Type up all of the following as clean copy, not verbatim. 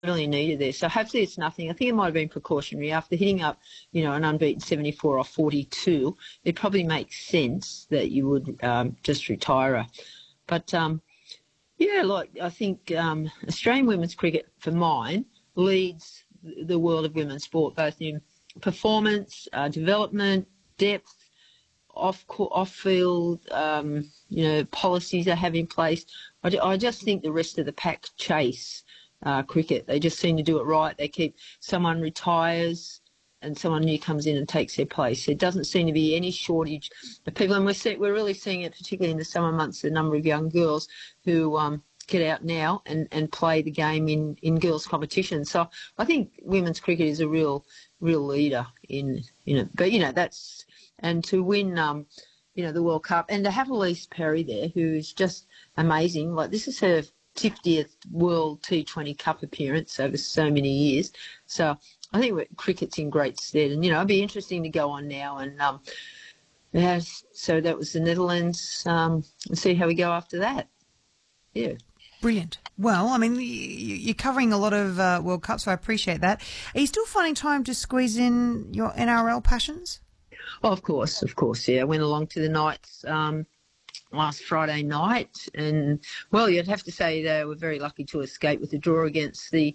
really needed there. So hopefully it's nothing. I think it might have been precautionary. After hitting up, an unbeaten 74 off 42, it probably makes sense that you would just retire her. But, I think Australian women's cricket, for mine, leads the world of women's sport, both in performance, development, depth, off-field, policies they have in place. I just think the rest of the pack chase cricket. They just seem to do it right. They keep someone retires and someone new comes in and takes their place. There doesn't seem to be any shortage of people, and we're really seeing it, particularly in the summer months, the number of young girls who get out now and play the game in girls' competition. So I think women's cricket is a real leader in that's, and to win the World Cup and to have Elise Perry there, who is just amazing. Like, this is her 50th World T20 Cup appearance over so many years. So I think cricket's in great stead. And, it'd be interesting to go on now. And so that was the Netherlands. And see how we go after that. Yeah. Brilliant. Well, I mean, you're covering a lot of World Cups, so I appreciate that. Are you still finding time to squeeze in your NRL passions? Oh, of course, yeah. I went along to the Knights last Friday night, and you'd have to say they were very lucky to escape with the draw against the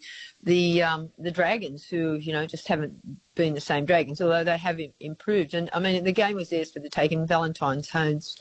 Dragons, who just haven't been the same Dragons, although they have improved. And I mean, the game was theirs for the taking. Valentine Holmes,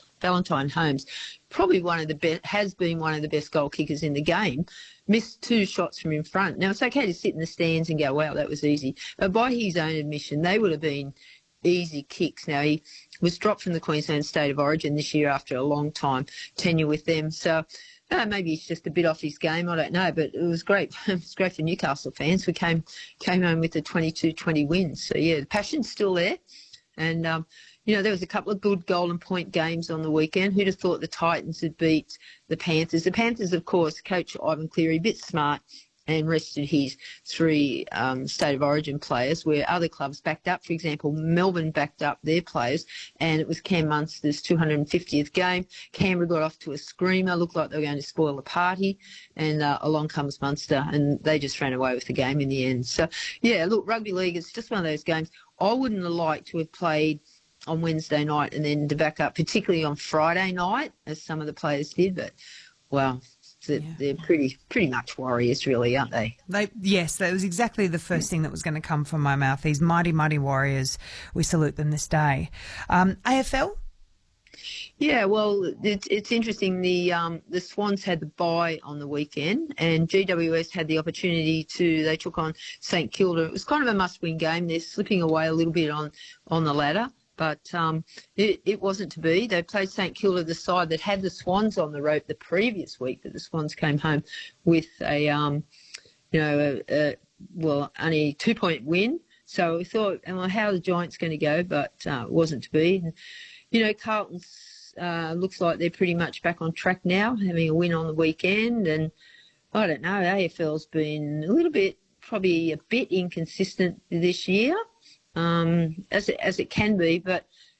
probably has been one of the best goal kickers in the game. Missed 2 shots from in front. Now, it's okay to sit in the stands and go, wow, that was easy, but by his own admission, they would have been easy kicks. Now, he was dropped from the Queensland State of Origin this year after a long time tenure with them. So maybe he's just a bit off his game. I don't know, but it was great. It was great for Newcastle fans. We came home with a 22-20 win. So, yeah, the passion's still there. And, there was a couple of good golden point games on the weekend. Who'd have thought the Titans had beat the Panthers? The Panthers, of course, coach Ivan Cleary, a bit smart, and rested his 3 State of Origin players, where other clubs backed up. For example, Melbourne backed up their players, and it was Cam Munster's 250th game. Canberra got off to a screamer, looked like they were going to spoil the party, and along comes Munster, and they just ran away with the game in the end. So, yeah, look, rugby league, it's just one of those games. I wouldn't have liked to have played on Wednesday night and then to back up, particularly on Friday night, as some of the players did, but, well, they're pretty much warriors, really, aren't they? Yes, that was exactly the first thing that was going to come from my mouth. These mighty, mighty warriors, we salute them this day. AFL? Yeah, well, it's interesting. The Swans had the bye on the weekend, and GWS had the opportunity they took on St Kilda. It was kind of a must-win game. They're slipping away a little bit on the ladder. But it wasn't to be. They played St Kilda, the side that had the Swans on the rope the previous week, but the Swans came home with only a 2-point win. So we thought, well, how are the Giants going to go? But it wasn't to be. And, Carlton's looks like they're pretty much back on track now, having a win on the weekend. And I don't know, AFL's been probably a bit inconsistent this year. As it can be, but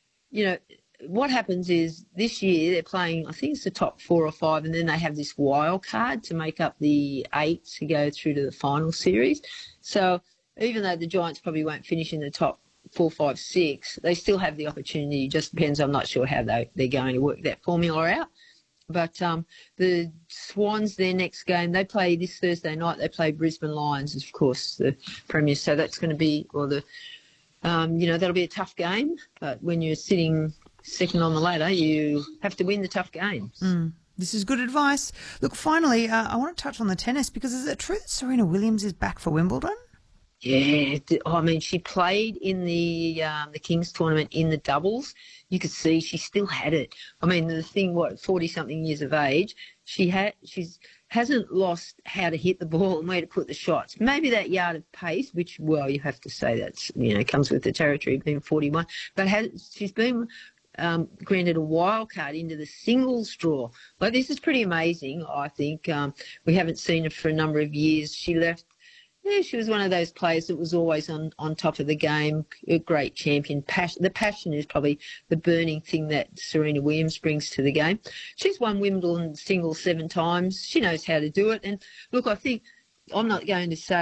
what happens is this year they're playing, I think it's the top 4 or 5, and then they have this wild card to make up the 8 to go through to the final series. So even though the Giants probably won't finish in the top 4, 5, 6, they still have the opportunity. It just depends. I'm not sure how they're going to work that formula out. But the Swans, their next game, they play this Thursday night. They play Brisbane Lions, of course, the premiers. So that's going to be, that'll be a tough game, but when you're sitting second on the ladder, you have to win the tough games. This is good advice. Look, finally, I want to touch on the tennis, because is it true that Serena Williams is back for Wimbledon? Yeah, I mean, she played in the King's tournament in the doubles. You could see she still had it. I mean, the thing, 40-something years of age, she's hasn't lost how to hit the ball and where to put the shots. Maybe that yard of pace, which, well, you have to say that's, comes with the territory, being 41. But she's been granted a wild card into the singles draw. Like, this is pretty amazing, I think. We haven't seen her for a number of years. She left. Yeah, she was one of those players that was always on top of the game, a great champion. The passion is probably the burning thing that Serena Williams brings to the game. She's won Wimbledon singles 7 times. She knows how to do it. And, look, I think I'm not going to say